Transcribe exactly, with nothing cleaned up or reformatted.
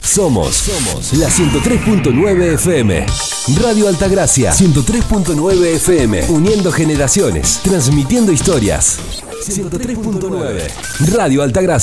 Somos, somos la ciento tres punto nueve F M. Radio Altagracia, ciento tres punto nueve F M. Uniendo generaciones, transmitiendo historias. ciento tres punto nueve. Radio Altagracia.